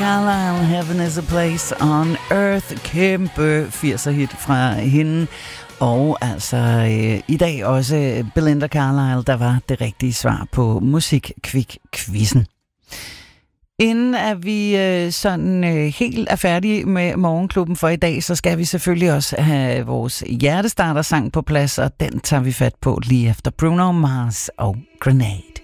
Carlisle, Heaven is a Place on Earth. Kæmpe 80'er hit fra hende. Og altså i dag også Belinda Carlisle, der var det rigtige svar på Musikkvik-quizzen. Inden at vi sådan helt er færdige med Morgenklubben for i dag, så skal vi selvfølgelig også have vores hjertestarter-sang på plads, og den tager vi fat på lige efter Bruno Mars og Grenade.